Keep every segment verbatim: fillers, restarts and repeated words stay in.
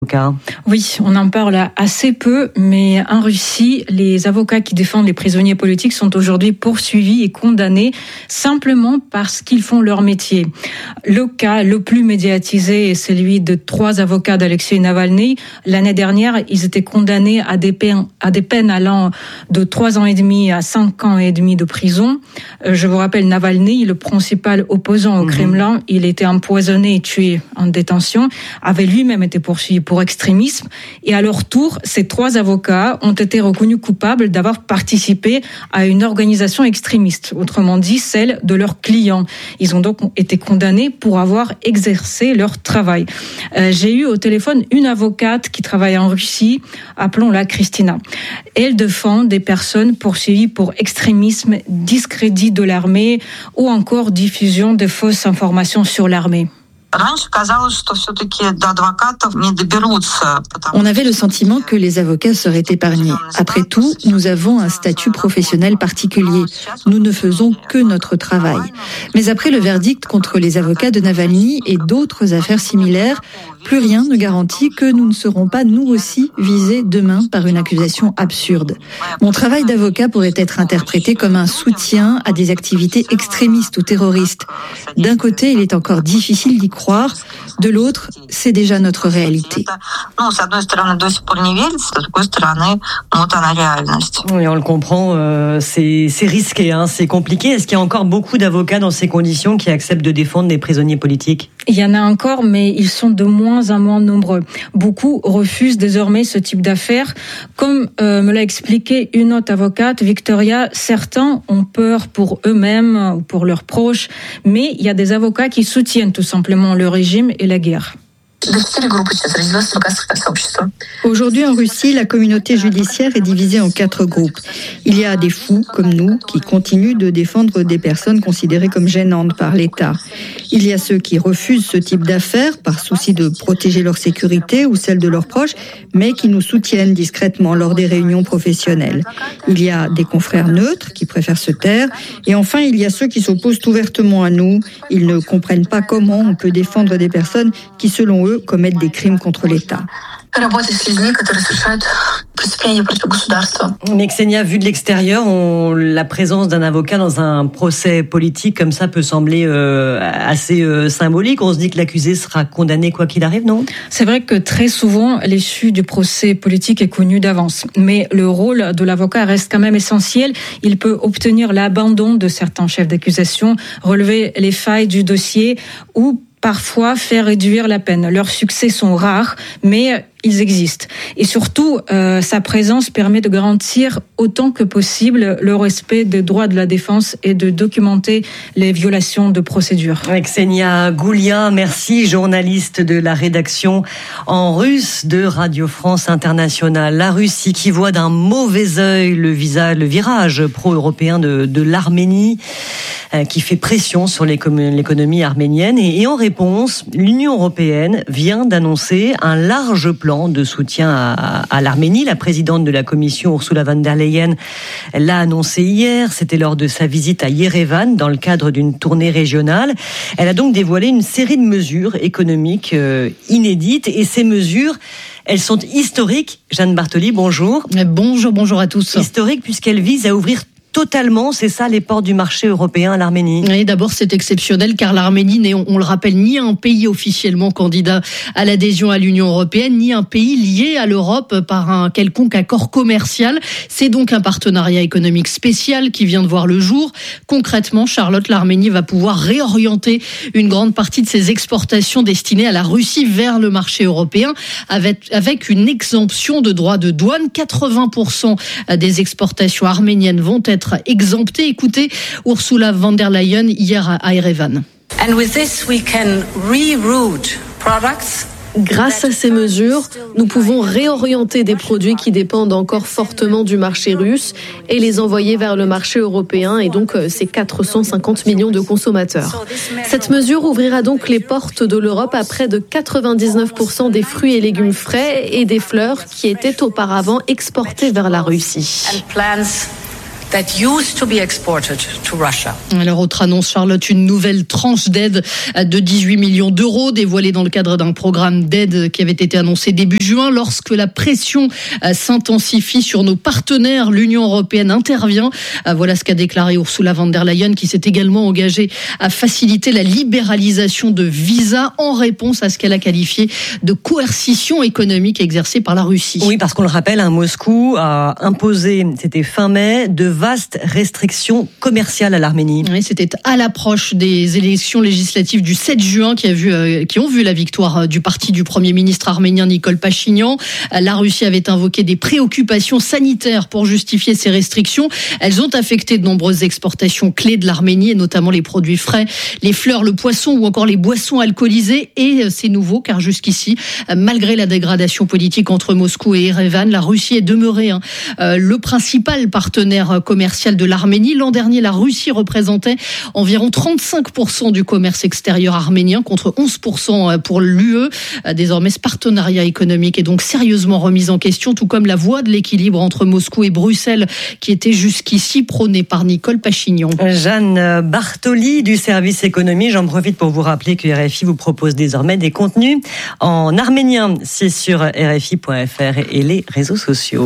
Oui, on en parle assez peu, mais en Russie, les avocats qui défendent les prisonniers politiques sont aujourd'hui poursuivis et condamnés simplement parce qu'ils font leur métier. Le cas le plus médiatisé est celui de trois avocats d'Alexei Navalny. L'année dernière, ils étaient condamnés à des peines, à des peines allant de trois ans et demi à cinq ans et demi de prison. Je vous rappelle, Navalny, le principal opposant au Kremlin, mmh. il était empoisonné et tué en détention, avait lui-même été poursuivi pour extrémisme. Et à leur tour, ces trois avocats ont été reconnus coupables d'avoir participé à une organisation extrémiste, autrement dit celle de leurs clients. Ils ont donc été condamnés pour avoir exercé leur travail. Euh, j'ai eu au téléphone une avocate qui travaille en Russie, appelons-la Christina. Elle défend des personnes poursuivies pour extrémisme, discrédit de l'armée ou encore diffusion de fausses informations sur l'armée. On avait le sentiment que les avocats seraient épargnés. Après tout, nous avons un statut professionnel particulier. Nous ne faisons que notre travail. Mais après le verdict contre les avocats de Navalny et d'autres affaires similaires, plus rien ne garantit que nous ne serons pas nous aussi visés demain par une accusation absurde. Mon travail d'avocat pourrait être interprété comme un soutien à des activités extrémistes ou terroristes. D'un côté, il est encore difficile d'y croire, de l'autre, c'est déjà notre réalité. Oui, on le comprend, euh, c'est, c'est risqué, hein, c'est compliqué. Est-ce qu'il y a encore beaucoup d'avocats dans ces conditions qui acceptent de défendre les prisonniers politiques ? Il y en a encore, mais ils sont de moins en moins nombreux. Beaucoup refusent désormais ce type d'affaires. Comme euh, me l'a expliqué une autre avocate, Victoria, certains ont peur pour eux-mêmes ou pour leurs proches, mais il y a des avocats qui soutiennent tout simplement le régime et la guerre. Aujourd'hui en Russie, la communauté judiciaire est divisée en quatre groupes. Il y a des fous comme nous qui continuent de défendre des personnes considérées comme gênantes par l'État. Il y a ceux qui refusent ce type d'affaires par souci de protéger leur sécurité ou celle de leurs proches, mais qui nous soutiennent discrètement lors des réunions professionnelles. Il y a des confrères neutres qui préfèrent se taire. Et enfin, il y a ceux qui s'opposent ouvertement à nous. Ils ne comprennent pas comment on peut défendre des personnes qui, selon eux, commettent des crimes contre l'État. Mais Ksenia, vu de l'extérieur, on, la présence d'un avocat dans un procès politique comme ça peut sembler euh, assez euh, symbolique. On se dit que l'accusé sera condamné quoi qu'il arrive, non ? C'est vrai que très souvent, l'issue du procès politique est connue d'avance. Mais le rôle de l'avocat reste quand même essentiel. Il peut obtenir l'abandon de certains chefs d'accusation, relever les failles du dossier ou parfois faire réduire la peine. Leurs succès sont rares, mais ils existent. Et surtout, euh, sa présence permet de garantir autant que possible le respect des droits de la défense et de documenter les violations de procédure. Ksenia Goulia, merci, journaliste de la rédaction en russe de Radio France Internationale. La Russie qui voit d'un mauvais œil le, visa, le virage pro-européen de, de l'Arménie, euh, qui fait pression sur l'économie arménienne. Et, et en réponse, l'Union européenne vient d'annoncer un large plan de soutien à, à l'Arménie. La présidente de la Commission, Ursula von der Leyen, l'a annoncé hier. C'était lors de sa visite à Yerevan, dans le cadre d'une tournée régionale. Elle a donc dévoilé une série de mesures économiques euh, inédites. Et ces mesures, elles sont historiques. Jeanne Bartoli, bonjour. Bonjour, bonjour à tous. Historiques puisqu'elles visent à ouvrir totalement, c'est ça, les portes du marché européen à l'Arménie. Et d'abord, c'est exceptionnel car l'Arménie n'est, on, on le rappelle, ni un pays officiellement candidat à l'adhésion à l'Union européenne, ni un pays lié à l'Europe par un quelconque accord commercial. C'est donc un partenariat économique spécial qui vient de voir le jour. Concrètement, Charlotte, l'Arménie va pouvoir réorienter une grande partie de ses exportations destinées à la Russie vers le marché européen avec, avec une exemption de droits de douane. quatre-vingts pour cent des exportations arméniennes vont être exemptés. Écoutez Ursula von der Leyen hier à Erevan. And with this we can reroute products. Grâce à ces mesures, nous pouvons réorienter des produits qui dépendent encore fortement du marché russe et les envoyer vers le marché européen et donc ces quatre cent cinquante millions de consommateurs. Cette mesure ouvrira donc les portes de l'Europe à près de quatre-vingt-dix-neuf pour cent des fruits et légumes frais et des fleurs qui étaient auparavant exportés vers la Russie. that used to be exported to Russia. Alors, autre annonce, Charlotte, une nouvelle tranche d'aide de dix-huit millions d'euros dévoilée dans le cadre d'un programme d'aide qui avait été annoncé début juin. Lorsque la pression s'intensifie sur nos partenaires, l'Union européenne intervient. Voilà ce qu'a déclaré Ursula von der Leyen, qui s'est également engagée à faciliter la libéralisation de visas en réponse à ce qu'elle a qualifié de coercition économique exercée par la Russie. Oui, parce qu'on le rappelle, hein, Moscou a imposé, c'était fin mai, de vastes restrictions commerciales à l'Arménie. Oui, c'était à l'approche des élections législatives du sept juin qui, a vu, euh, qui ont vu la victoire du parti du Premier ministre arménien Nikol Pachinian. La Russie avait invoqué des préoccupations sanitaires pour justifier ces restrictions. Elles ont affecté de nombreuses exportations clés de l'Arménie, et notamment les produits frais, les fleurs, le poisson ou encore les boissons alcoolisées. Et c'est nouveau car jusqu'ici, malgré la dégradation politique entre Moscou et Erevan, la Russie est demeurée hein, euh, le principal partenaire commercial de l'Arménie. L'an dernier, la Russie représentait environ trente-cinq pour cent du commerce extérieur arménien contre onze pour cent pour l'U E. Désormais, ce partenariat économique est donc sérieusement remis en question, tout comme la voie de l'équilibre entre Moscou et Bruxelles qui était jusqu'ici prônée par Nikol Pachinian. Jeanne Bartoli du service économie, j'en profite pour vous rappeler que R F I vous propose désormais des contenus en arménien. C'est sur R F I point F R et les réseaux sociaux.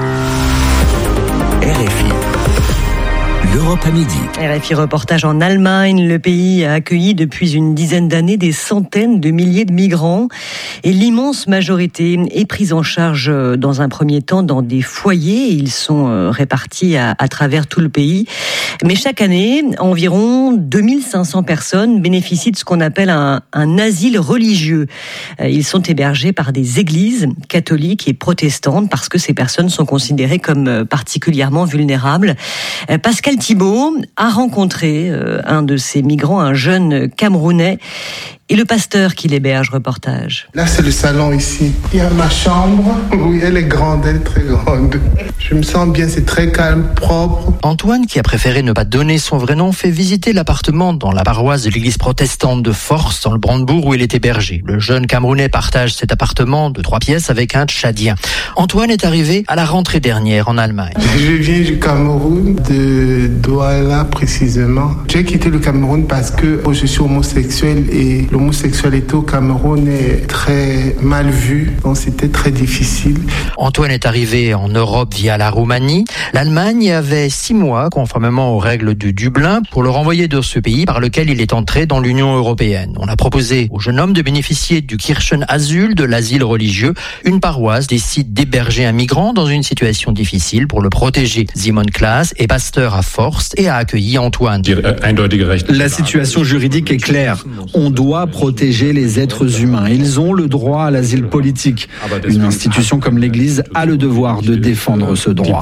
R F I. L'Europe à midi. R F I reportage en Allemagne. Le pays a accueilli depuis une dizaine d'années des centaines de milliers de migrants. Et l'immense majorité est prise en charge dans un premier temps dans des foyers. Ils sont répartis à, à travers tout le pays. Mais chaque année, environ deux mille cinq cents personnes bénéficient de ce qu'on appelle un, un asile religieux. Ils sont hébergés par des églises catholiques et protestantes parce que ces personnes sont considérées comme particulièrement vulnérables. Pascal Thibault a rencontré un de ces migrants, un jeune Camerounais, et le pasteur qui l'héberge. Reportage. Là, c'est le salon ici. Il y a ma chambre. Oui, elle est grande, elle est très grande. Je me sens bien, c'est très calme, propre. Antoine, qui a préféré ne pas donner son vrai nom, fait visiter l'appartement dans la paroisse de l'église protestante de Forst, dans le Brandebourg, où il est hébergé. Le jeune Camerounais partage cet appartement de trois pièces avec un Tchadien. Antoine est arrivé à la rentrée dernière en Allemagne. Je viens du Cameroun, de Douala précisément. J'ai quitté le Cameroun parce que je suis homosexuel et l'homosexualité au Cameroun est très mal vue, donc c'était très difficile. Antoine est arrivé en Europe via la Roumanie. L'Allemagne avait six mois, conformément aux règles de Dublin, pour le renvoyer de ce pays par lequel il est entré dans l'Union européenne. On a proposé au jeune homme de bénéficier du Kirchenasyl, de l'asile religieux. Une paroisse décide d'héberger un migrant dans une situation difficile pour le protéger. Simon Klaas est pasteur à Forst et a accueilli Antoine. La situation juridique est claire. On doit protéger les êtres humains. Ils ont le droit à l'asile politique. Une institution comme l'Église a le devoir de défendre ce droit.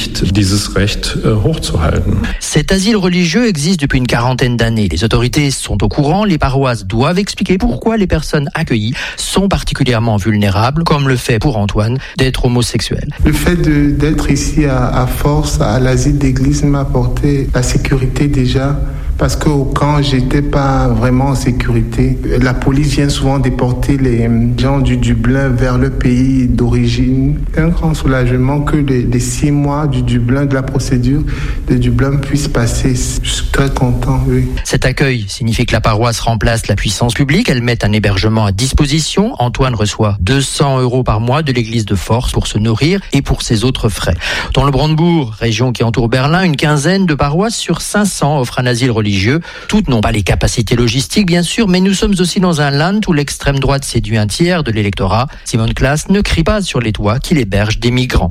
Cet asile religieux existe depuis une quarantaine d'années. Les autorités sont au courant, les paroisses doivent expliquer pourquoi les personnes accueillies sont particulièrement vulnérables, comme le fait pour Antoine d'être homosexuel. Le fait de, d'être ici à, à Forst, à l'asile d'église, m'a apporté la sécurité déjà. Parce qu'au camp, j'étais pas vraiment en sécurité. La police vient souvent déporter les gens du Dublin vers le pays d'origine. C'est un grand soulagement que les, les six mois du Dublin, de la procédure de Dublin puissent passer. Je suis très content, oui. Cet accueil signifie que la paroisse remplace la puissance publique. Elle met un hébergement à disposition. Antoine reçoit deux cents euros par mois de l'église de Forst pour se nourrir et pour ses autres frais. Dans le Brandebourg, région qui entoure Berlin, une quinzaine de paroisses sur cinq cents offrent un asile religieux. Toutes n'ont pas les capacités logistiques, bien sûr, mais nous sommes aussi dans un land où l'extrême droite séduit un tiers de l'électorat. Simon Klaas ne crie pas sur les toits qu'il héberge des migrants.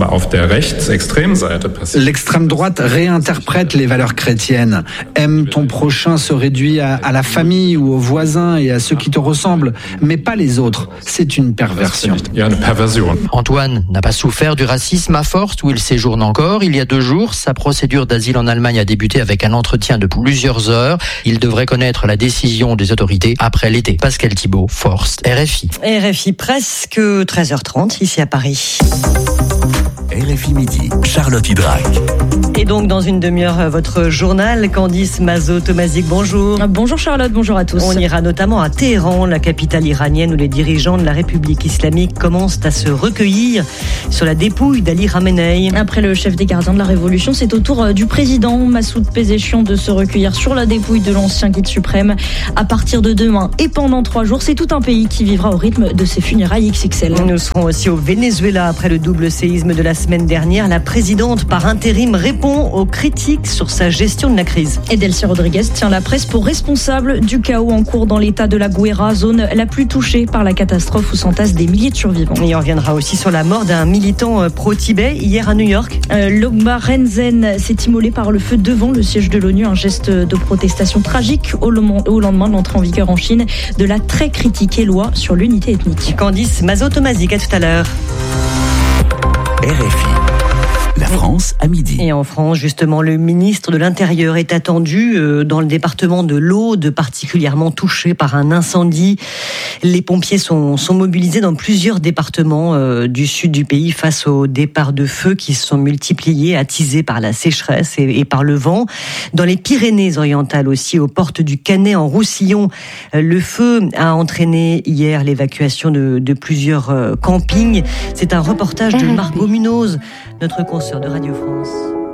L'extrême droite réinterprète les valeurs chrétiennes. Aime ton prochain se réduit à, à la famille ou aux voisins et à ceux qui te ressemblent, mais pas les autres. C'est une perversion. Antoine n'a pas souffert du racisme à Forst où il séjourne encore. Il y a deux jours, sa procédure d'asile en Allemagne a débuté avec un entretien de plusieurs heures. Il devrait connaître la décision des autorités après l'été. Pascal Thibault, Forst, R F I. R F I, presque treize heures trente ici à Paris. R F I Midi, Charlotte Hydrac. Et donc, dans une demi-heure, votre journal, Candice Mazo-Tomazic, bonjour. Bonjour Charlotte, bonjour à tous. On ira notamment à Téhéran, la capitale iranienne, où les dirigeants de la République islamique commencent à se recueillir sur la dépouille d'Ali Khamenei. Après le chef des gardiens de la Révolution, c'est au tour du président Massoud Pezeshkian de se recueillir sur la dépouille de l'ancien guide suprême. À partir de demain et pendant trois jours, c'est tout un pays qui vivra au rythme de ses funérailles X X L. Nous serons aussi au Venezuela après le double séisme de la semaine dernière. La présidente par intérim répond aux critiques sur sa gestion de la crise. Et Delcy Rodriguez tient la presse pour responsable du chaos en cours dans l'état de la Guaira, zone la plus touchée par la catastrophe où s'entassent des milliers de survivants. Et on reviendra aussi sur la mort d'un militant pro-Tibet hier à New York. Euh, Logma Renzen s'est immolé par le feu devant le siège de l'ONU, un geste de protestation tragique au lendemain de l'entrée en vigueur en Chine de la très critiquée loi sur l'unité ethnique. Candice Mazo-Tomazic, à tout à l'heure. R F I. La France à midi. Et en France, justement, le ministre de l'Intérieur est attendu dans le département de l'Aude, particulièrement touché par un incendie. Les pompiers sont, sont mobilisés dans plusieurs départements euh, du sud du pays face aux départs de feu qui se sont multipliés, attisés par la sécheresse et, et par le vent. Dans les Pyrénées-Orientales aussi, aux portes du Canet en Roussillon, le feu a entraîné hier l'évacuation de, de plusieurs euh, campings. C'est un reportage de Margot Munoz, notre consoeur de Radio France.